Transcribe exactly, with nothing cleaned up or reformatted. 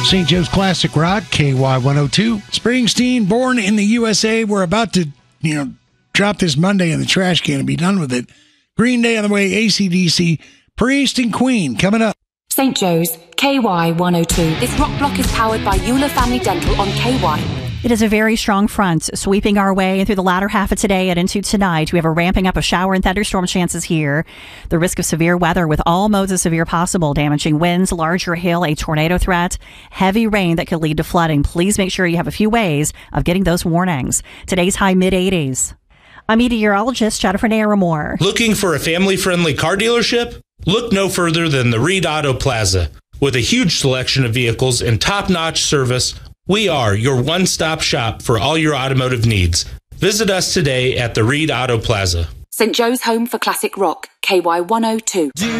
Saint Joe's Classic Rock, K Y one oh two. Springsteen, Born in the U S A. We're about to, you know, drop this Monday in the trash can and be done with it. Green Day on the way, A C D C, Priest and Queen coming up. Saint Joe's, K Y one oh two. This rock block is powered by Euler Family Dental on K Y. It is a very strong front sweeping our way through the latter half of today and into tonight. We have a ramping up of shower and thunderstorm chances here. The risk of severe weather with all modes of severe possible. Damaging winds, larger hail, a tornado threat, heavy rain that could lead to flooding. Please make sure you have a few ways of getting those warnings. Today's high mid eighties. I'm meteorologist Jennifer Naramore. Looking for a family-friendly car dealership? Look no further than the Reed Auto Plaza. With a huge selection of vehicles and top-notch service, we are your one-stop shop for all your automotive needs. Visit us today at the Reed Auto Plaza. Saint Joe's home for classic rock, K Y one oh two.